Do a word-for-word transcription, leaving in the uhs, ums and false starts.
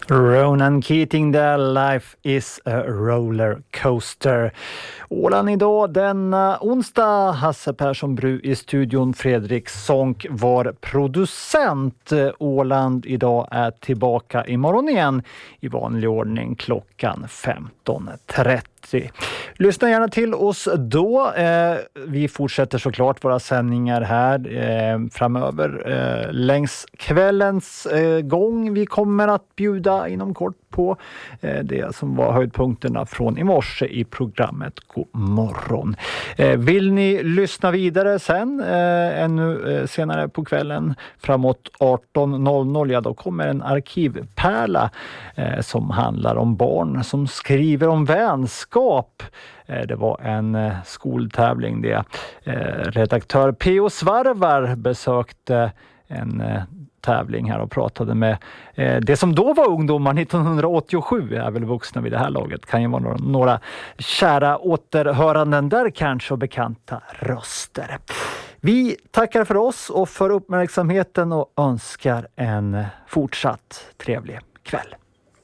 Ronan Keating där, Life is a roller coaster. Åland idag denna onsdag. Hasse Persson Bru i studion, Fredrik Sonck var producent. Åland idag är tillbaka imorgon igen i vanlig ordning klockan femton trettio. Lyssna gärna till oss då. Eh, vi fortsätter såklart våra sändningar här eh, framöver eh, längs kvällens eh, gång. Vi kommer att bjuda inom kort på eh, det som var höjdpunkterna från i morse i programmet God morgon. Eh, vill ni lyssna vidare sen eh, ännu eh, senare på kvällen framåt arton noll noll, ja då kommer en arkivpärla eh, som handlar om barn som skriver om vänskap. Det var en skoltävling det. Redaktör P O Svarvar besökte en tävling här och pratade med det som då var ungdomar nittonhundraåttiosju, är väl vuxna vid det här laget. Kan ju vara några, några kära återhöranden där kanske och bekanta röster. Vi tackar för oss och för uppmärksamheten och önskar en fortsatt trevlig kväll.